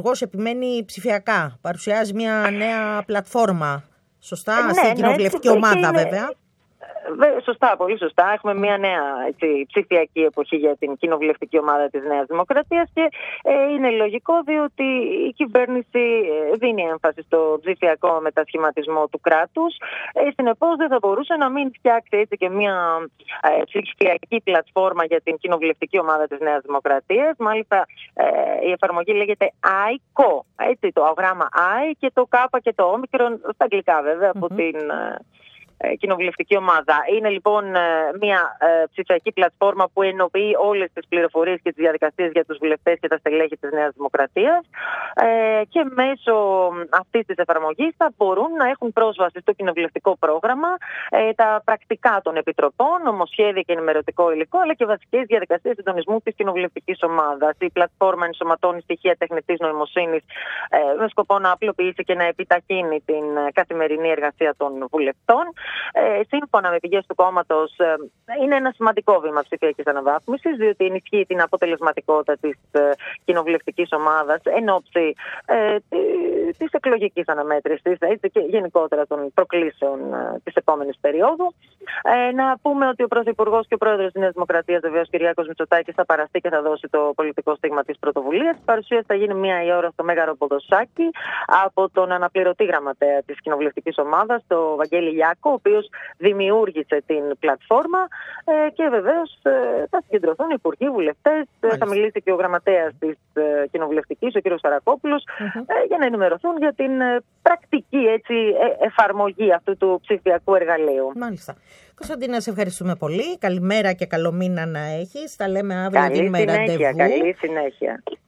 Πρωθυπουργός επιμένει ψηφιακά. Παρουσιάζει μια νέα πλατφόρμα. Σωστά, στην κοινοβουλευτική ομάδα βέβαια. Σωστά, πολύ σωστά. Έχουμε μια νέα ψηφιακή εποχή για την κοινοβουλευτική ομάδα της Νέας Δημοκρατίας και είναι λογικό διότι η κυβέρνηση δίνει έμφαση στο ψηφιακό μετασχηματισμό του κράτους. Συνεπώς δεν θα μπορούσε να μην φτιάξει και μια ψηφιακή πλατφόρμα για την κοινοβουλευτική ομάδα της Νέας Δημοκρατίας. Μάλιστα η εφαρμογή λέγεται ICO, το γράμμα I και το K και το όμικρον, στα αγγλικά βέβαια, από την κοινοβουλευτική ομάδα. Είναι λοιπόν μια ψηφιακή πλατφόρμα που ενοποιεί όλες τις πληροφορίες και τις διαδικασίες για τους βουλευτές και τα στελέχη της Νέας Δημοκρατίας και μέσω αυτής της εφαρμογής θα μπορούν να έχουν πρόσβαση στο κοινοβουλευτικό πρόγραμμα, τα πρακτικά των επιτροπών, νομοσχέδια και ενημερωτικό υλικό, αλλά και βασικές διαδικασίες συντονισμού της κοινοβουλευτικής ομάδας. Η πλατφόρμα ενσωματώνει στοιχεία τεχνητής νοημοσύνης με σκοπό να απλοποιήσει και να επιταχύνει την καθημερινή εργασία των βουλευτών. Σύμφωνα με πηγές του κόμματος, είναι ένα σημαντικό βήμα ψηφιακής αναβάθμισης, διότι ενισχύει την αποτελεσματικότητα της κοινοβουλευτικής ομάδας εν ώψη της εκλογικής αναμέτρησης και γενικότερα των προκλήσεων της επόμενης περίοδου. Να πούμε ότι ο Πρωθυπουργός και ο Πρόεδρος της Νέας Δημοκρατίας, βεβαίως Κυριάκος Μητσοτάκης, θα παραστεί και θα δώσει το πολιτικό στίγμα της πρωτοβουλίας. Η παρουσίαση θα γίνει 1 η ώρα στο Μέγαρο Ποδοσάκι από τον αναπληρωτή γραμματέα της κοινοβουλευτικής ομάδας, τον Βαγγέλη Λιάκο, ο οποίος δημιούργησε την πλατφόρμα και βεβαίως θα συγκεντρωθούν υπουργοί, βουλευτές, θα μιλήσει και ο γραμματέας της κοινοβουλευτικής, ο κ. Σαρακόπουλος, για να ενημερωθούν για την πρακτική εφαρμογή αυτού του ψηφιακού εργαλείου. Μάλιστα. Κωνσταντίνα, σε ευχαριστούμε πολύ. Καλημέρα και καλό μήνα να έχεις. Τα λέμε αύριο. Καλή συνέχεια.